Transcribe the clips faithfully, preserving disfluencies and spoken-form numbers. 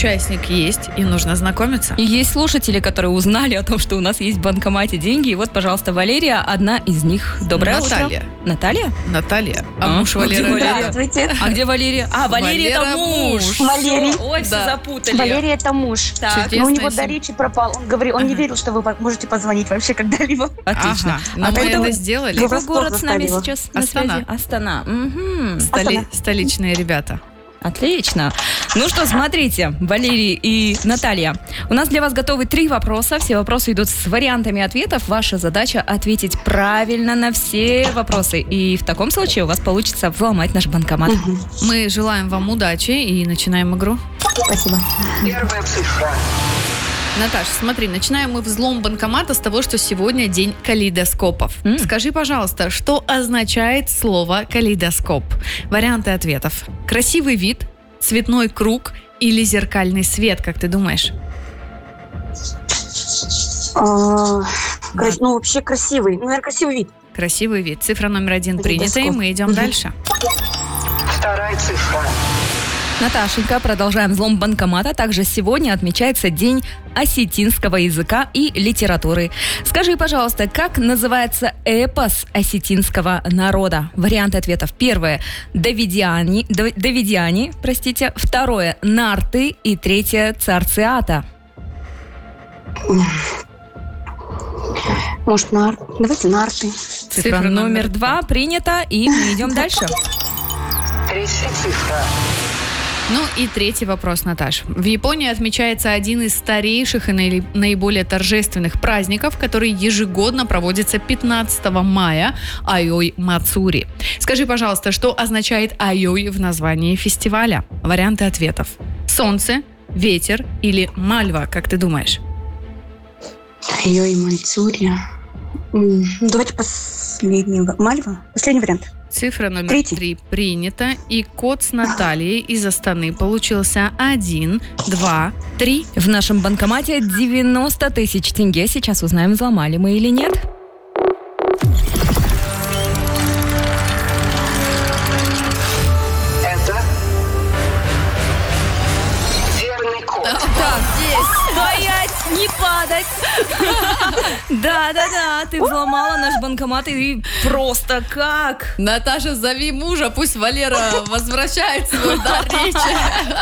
участник есть, и нужно знакомиться. И есть слушатели, которые узнали о том, что у нас есть в банкомате деньги. И вот, пожалуйста, Валерия, одна из них. Доброе Наталья. утро. Наталья? Наталья. А, А, муж Валеры. Здравствуйте. А где Валерия? А, Валерия это Валера муж. муж. Валерий. Ой, все Да. запутали. Валерий это муж. Так, Чудесная Но у него до семья. речи пропал. Он говорил, он не Ага. верил, что вы можете позвонить вообще когда-либо. отлично. Ага. Но А мы когда это вы- сделали. Вы Какой врасплох город с нами застали его. сейчас на Астана. связи? Астана. Мгм. Столи- Астана. Столичные ребята. Отлично. Ну что, смотрите, Валерий и Наталья, у нас для вас готовы три вопроса. Все вопросы идут с вариантами ответов. Ваша задача ответить правильно на все вопросы. И в таком случае у вас получится взломать наш банкомат. Мы желаем вам удачи и начинаем игру. Спасибо. Первая цифра. Наташ, смотри, начинаем мы взлом банкомата с того, что сегодня день калейдоскопов. М. Скажи, пожалуйста, что означает слово калейдоскоп? Варианты ответов. Красивый вид, цветной круг или зеркальный свет, как ты думаешь? А, крас- Ну, вообще красивый. Ну, наверное, красивый вид. Красивый вид. Цифра номер один принята, и Калейдоскоп. мы идем Мгм. дальше. Вторая цифра. Наташенька, продолжаем взлом банкомата. Также сегодня отмечается День осетинского языка и литературы. Скажи, пожалуйста, как называется эпос осетинского народа? Варианты ответов. Первое – Давидиане, Дав- Давидиане, простите. Второе – Нарты. И третье – Царциата. Может, нар... Давайте нарты. Цифра, Цифра номер номер два принята, и мы идем дальше. Третья цифра. Ну и третий вопрос, Наташ. В Японии отмечается один из старейших и наили- наиболее торжественных праздников, который ежегодно проводится пятнадцатого мая – Айой Мацури. Скажи, пожалуйста, что означает Айой в названии фестиваля? Варианты ответов. Солнце, ветер или мальва, как ты думаешь? Ее и Мансурия. М, Давайте последний. ва- Мальва? Последний вариант. Цифра номер Третий. три принята, и код с Натальей из Астаны получился один, два, три. В нашем банкомате девяносто тысяч тенге. Сейчас узнаем, взломали мы или нет. Это верный код. Так, стоять, не падать. Да-да-да, ты взломала наш банкомат, и просто как? Наташа, зови мужа, пусть Валера возвращает свой дар речи.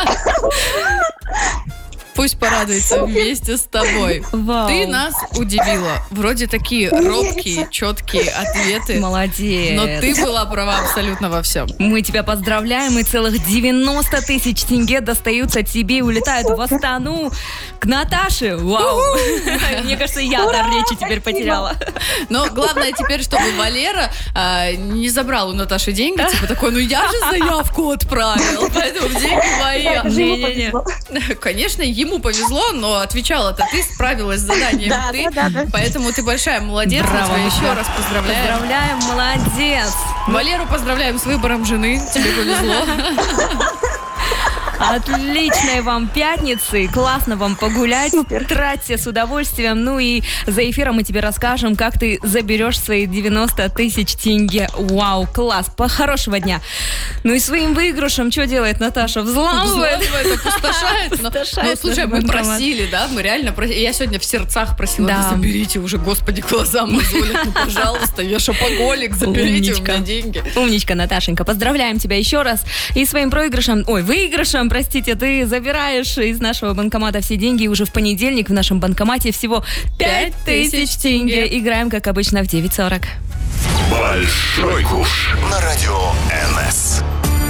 Пусть порадуется вместе с тобой. Вау. Ты нас удивила. Вроде такие робкие, четкие ответы. Молодец. Но ты была права абсолютно во всем. Мы тебя поздравляем, и целых девяносто тысяч тенге достаются тебе и улетают в Астану к Наташе. Вау. Мне кажется, я дар речи теперь потеряла. Но главное теперь, чтобы Валера а, не забрал у Наташи деньги. Типа такой, ну я же заявку отправил, поэтому деньги мои. Даже ему Не-не-не. повезло. Конечно, ему повезло, но отвечала-то ты, справилась с заданием Да, ты. да, да, да. Поэтому ты большая молодец. Браво, Мы тебя еще Витя. раз поздравляем. Поздравляем, молодец. Валеру поздравляем с выбором жены. Тебе повезло. Отличной вам пятницы, классно вам погулять, Супер. тратьте с удовольствием. Ну и за эфиром мы тебе расскажем, как ты заберешь свои девяносто тысяч тенге. Вау, класс, по хорошего дня. Ну и своим выигрышем что делает Наташа? Взламывает. Взламывает, опустошает. Но- Опустошает Ну, слушай, наш мы банкомат. просили, да? Мы реально просили. Я сегодня в сердцах просила, Да. да заберите уже, господи, глаза мозолят, ну, пожалуйста, я шопоголик, заберите у Умничка. меня деньги. Умничка, Наташенька, поздравляем тебя еще раз. И своим проигрышем, ой, выигрышем, простите, ты забираешь из нашего банкомата все деньги. И уже в понедельник в нашем банкомате всего пять тысяч тенге. Играем, как обычно, в девять сорок. Большой куш на радио эн эс.